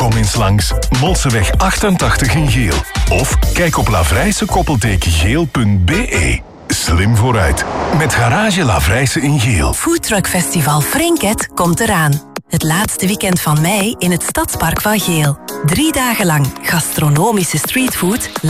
Kom eens langs, Molseweg 88 in Geel. Of kijk op lavrijse-geel.be. Slim vooruit, met Garage Lavrijse in Geel. Foodtruck Festival Frinket komt eraan. Het laatste weekend van mei in het Stadspark van Geel. 3 dagen lang gastronomische streetfood,